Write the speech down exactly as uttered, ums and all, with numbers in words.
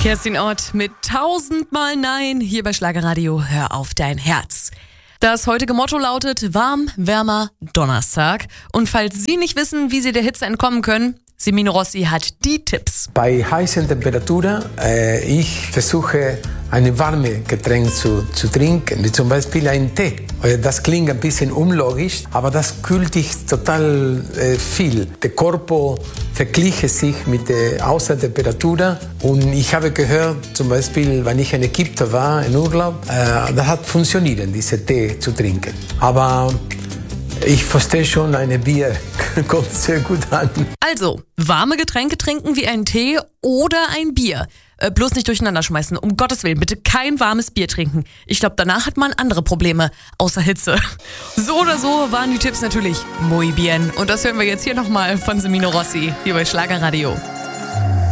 Kerstin Ott mit tausendmal Nein hier bei Schlagerradio. Hör auf dein Herz. Das heutige Motto lautet warm, wärmer, Donnerstag. Und falls Sie nicht wissen, wie Sie der Hitze entkommen können, Semino Rossi hat die Tipps. Bei heißen Temperaturen, äh, ich versuche ein warmes Getränk zu, zu trinken, wie zum Beispiel einen Tee. Das klingt ein bisschen unlogisch, aber das kühlt dich total äh, viel. Der Körper vergleicht sich mit der Außentemperatur. Und ich habe gehört, zum Beispiel, wenn ich in Ägypten war, in Urlaub, äh, das hat funktioniert, diese Tee zu trinken. Aber ich verstehe schon, eine Bier kommt sehr gut an. Also, warme Getränke trinken wie ein Tee oder ein Bier. Äh, bloß nicht durcheinander schmeißen. Um Gottes Willen, bitte kein warmes Bier trinken. Ich glaube, danach hat man andere Probleme, außer Hitze. So oder so waren die Tipps natürlich muy bien. Und das hören wir jetzt hier nochmal von Semino Rossi, hier bei Schlagerradio.